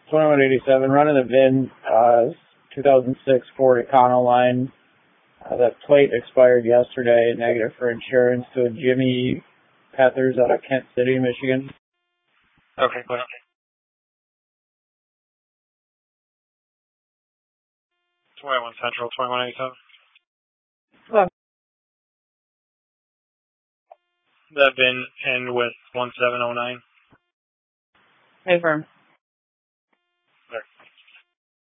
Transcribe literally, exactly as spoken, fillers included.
twenty-one eighty-seven, running the V I N, uh, two thousand six Ford Econoline. Uh, that plate expired yesterday, negative for insurance, to a Jimmy Pethers out of Kent City, Michigan. Okay, go ahead. twenty-one Central, twenty-one eighty-seven. Hello. That V I N end with one seven oh nine. Hey, firm.